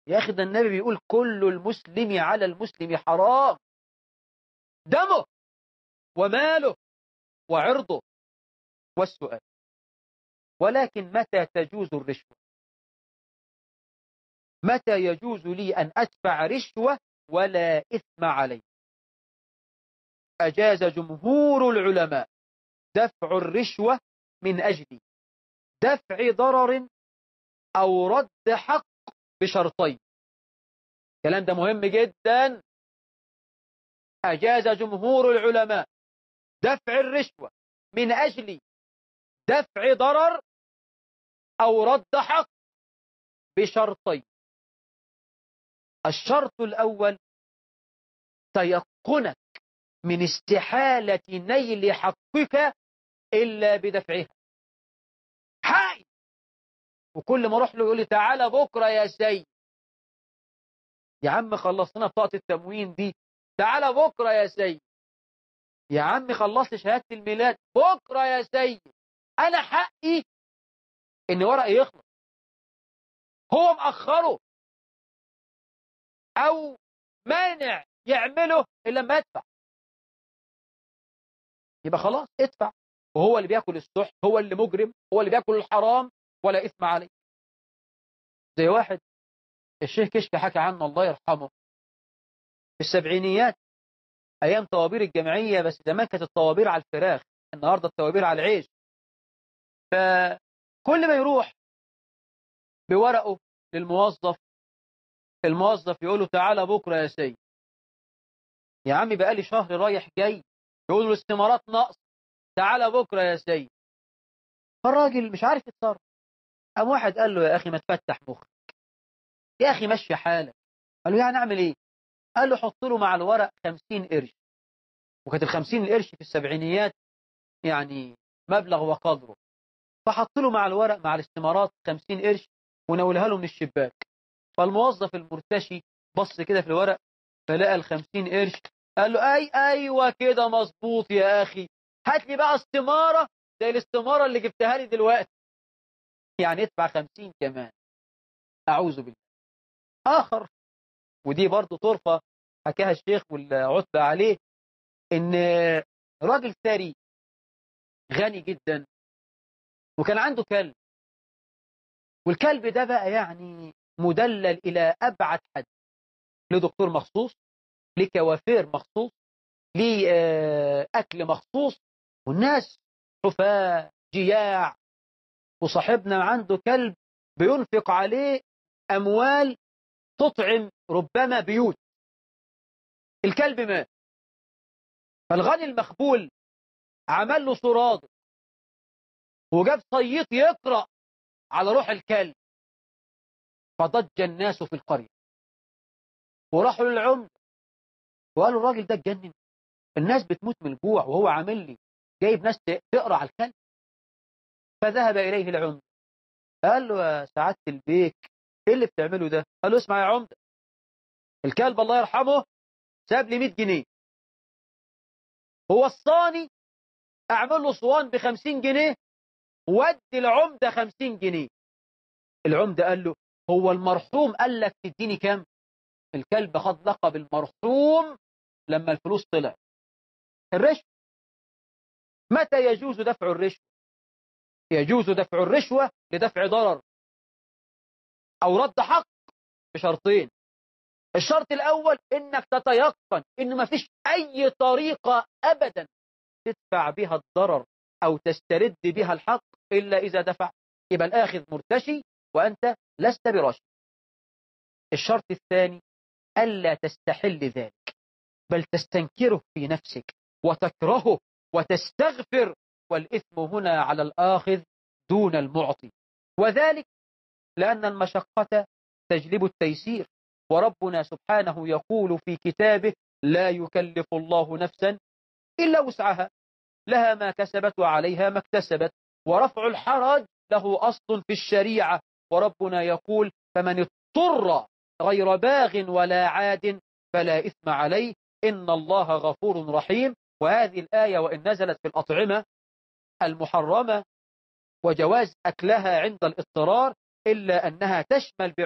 يا أخي ده النبي بيقول كل المسلم على المسلم حرام، دمه وماله وعرضه. والسؤال: ولكن متى تجوز الرشوة؟ متى يجوز لي أن أدفع رشوة ولا إثم علي؟ أجاز جمهور العلماء دفع الرشوة من أجل دفع ضرر أو رد حق بشرطين. الكلام ده مهم جدا. أجاز جمهور العلماء دفع الرشوة من أجل دفع ضرر أو رد حق بشرطين. الشرط الأول: تيقنك من استحالة نيل حقك إلا بدفعها. حقي، وكل ما اروح له يقول لي تعالى بكرة يا سيد. يا عم خلصنا بطاقة التموين دي، تعالى بكرة يا سيد. يا عم خلصت شهادة الميلاد، بكرة يا سيد. أنا حقي إن ورقي يخلص، هو مأخره أو مانع يعمله إلا لما يدفع. يبقى خلاص ادفع، وهو اللي بياكل السحت، هو اللي مجرم، هو اللي بياكل الحرام، ولا إثم عليه. زي واحد الشيخ كشك حكى عنه الله يرحمه في السبعينيات، أيام طوابير الجمعية، بس زمان كانت الطوابير على الفراخ، النهاردة الطوابير على العيش. فكل ما يروح بورقه للموظف، الموظف يقول له تعالى بكرة يا سيد. يا عمي بقالي شهر رايح جاي، يقول له الاستمارات نقص، تعالى بكرة يا سيد. فالراجل مش عارف يتصرف. قام واحد قال له يا أخي ما تفتح مخك، يا أخي مشي حالك. قال له يعني أعمل إيه؟ قال له حط له مع الورق 50 قرش. وكانت ال50 قرش في السبعينيات يعني مبلغ وقدره. فحط له مع الورق مع الاستمارات 50 قرش ونولها له من الشباك. فالموظف المرتشي بص كده في الورق فلقى ال50 قرش. قال له ايوه كده مظبوط يا اخي، هات لي بقى استمارة زي الاستمارة اللي جبتها لي دلوقتي. يعني ادفع 50 كمان. اعوذ بالله. اخر، ودي برضو طرفة حكاها الشيخ والعتبة عليه، ان راجل ثري غني جدا وكان عنده كلب، والكلب ده بقى يعني مدلل إلى أبعد حد، له دكتور مخصوص، ليه كوافير مخصوص، ليه أكل مخصوص، والناس حفاة جياع، وصاحبنا عنده كلب بينفق عليه أموال تطعم ربما بيوت. الكلب مات، فالغني المخبول عمل له سرادق وجاب صييط يقرأ على روح الكلب، فضج الناس في القرية وراحوا للعمدة وقالوا الراجل ده اتجنن، الناس بتموت من الجوع وهو عامل لي جايب ناس تقرا على الكلب. فذهب إليه العمدة قال له يا سعادة البيك ايه اللي بتعمله ده؟ قال له اسمع يا عمدة، الكلب الله يرحمه ساب لي 100 جنيه، هو الصاني اعمل له صوان ب50 جنيه ودي العمدة 50 جنيه. العمدة قال له هو المرحوم قال لك تديني كام؟ الكلب خد لقب المرحوم لما الفلوس طلع. الرشوة. متى يجوز دفع الرشوة؟ يجوز دفع الرشوة لدفع ضرر أو رد حق بشرطين. الشرط الأول إنك تتيقن إن ما فيش أي طريقة أبدا تدفع بها الضرر أو تسترد بها الحق إلا إذا دفع، يبقى الآخذ مرتشي وأنت لست براشد. الشرط الثاني ألا تستحل ذلك، بل تستنكره في نفسك وتكرهه وتستغفر، والإثم هنا على الآخذ دون المعطي، وذلك لأن المشقة تجلب التيسير، وربنا سبحانه يقول في كتابه لا يكلف الله نفسا إلا وسعها، لها ما كسبت وعليها ما اكتسبت، ورفع الحرج له أصل في الشريعة، وربنا يقول فمن اضطر غير باغ ولا عاد فلا إثم عليه إن الله غفور رحيم. وهذه الآية وإن نزلت في الأطعمة المحرمة وجواز أكلها عند الاضطرار إلا أنها تشمل